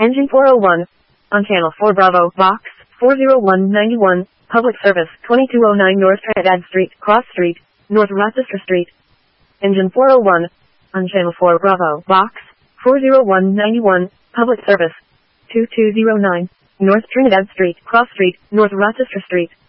Engine 401. On Channel 4 Bravo, Box 40191. Public Service 2209 North Trinidad Street, Cross Street, North Rochester Street. Engine 401. On Channel 4 Bravo, Box 40191. Public Service 2209 North Trinidad Street, Cross Street, North Rochester Street.